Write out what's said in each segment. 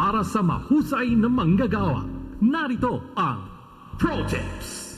para sa mahusay na manggagawa. Narito ang Pro Tips.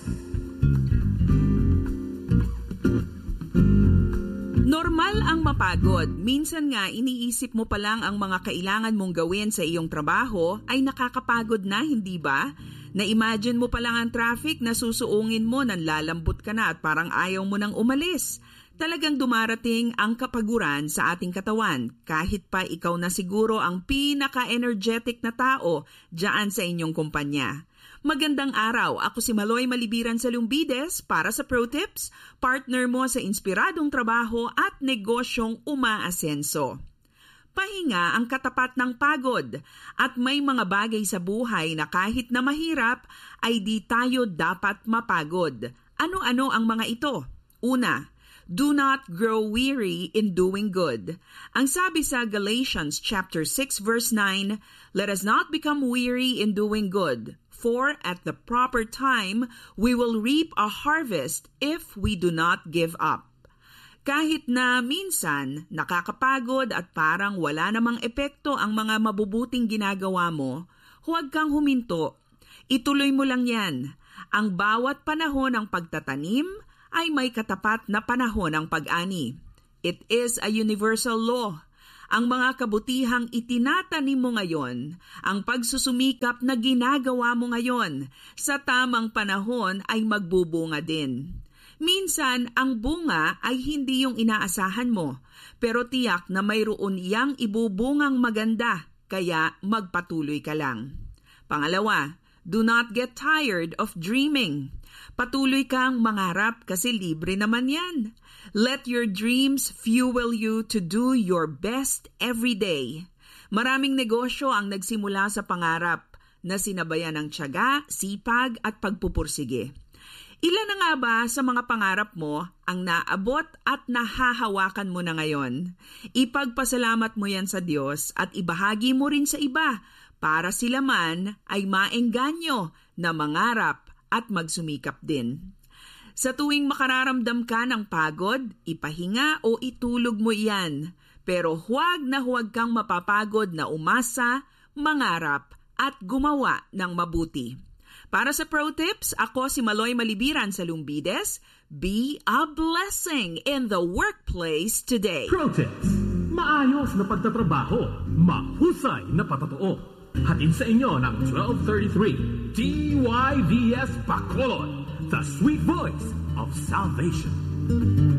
Normal ang mapagod. Minsan nga iniisip mo pa lang ang mga kailangan mong gawin sa iyong trabaho ay nakakapagod na, hindi ba? Na-imagine mo pa lang ang traffic na susuungin mo, nanlalambot ka na at parang ayaw mo nang umalis. Talagang dumarating ang kapaguran sa ating katawan kahit pa ikaw na siguro ang pinaka-energetic na tao dyan sa inyong kumpanya. Magandang araw, ako si Maloy Malibiran sa Lumbides para sa Pro Tips, partner mo sa inspiradong trabaho at negosyong umaasenso. Pahinga ang katapat ng pagod at may mga bagay sa buhay na kahit na mahirap ay di tayo dapat mapagod. Ano-ano ang mga ito? Una, do not grow weary in doing good. Ang sabi sa Galatians chapter 6 verse 9, let us not become weary in doing good. For at the proper time, we will reap a harvest if we do not give up. Kahit na minsan nakakapagod at parang wala namang epekto ang mga mabubuting ginagawa mo, huwag kang huminto. Ituloy mo lang yan. Ang bawat panahon ng pagtatanim ay may katapat na panahon ng pag-ani. It is a universal law. Ang mga kabutihang itinatanim mo ngayon, ang pagsusumikap na ginagawa mo ngayon, sa tamang panahon ay magbubunga din. Minsan, ang bunga ay hindi yung inaasahan mo, pero tiyak na mayroon iyang ibubungang maganda, kaya magpatuloy ka lang. Pangalawa, do not get tired of dreaming. Patuloy kang mangarap kasi libre naman yan. Let your dreams fuel you to do your best every day. Maraming negosyo ang nagsimula sa pangarap na sinabayan ng tiyaga, sipag at pagpupursige. Ilan na nga ba sa mga pangarap mo ang naabot at nahahawakan mo na ngayon? Ipagpasalamat mo yan sa Diyos at ibahagi mo rin sa iba para sila man ay maengganyo na mangarap at magsumikap din. Sa tuwing makararamdam ka ng pagod, ipahinga o itulog mo iyan. Pero huwag kang mapapagod na umasa, mangarap at gumawa ng mabuti. Para sa Pro Tips, ako si Maloy Malibiran sa Lumbides. Be a blessing in the workplace today. Pro Tips. Maayos na pagtatrabaho, mahusay na patotoo. Hatid sa inyo ng 1233 TYVS Bacolod, the sweet voice of salvation.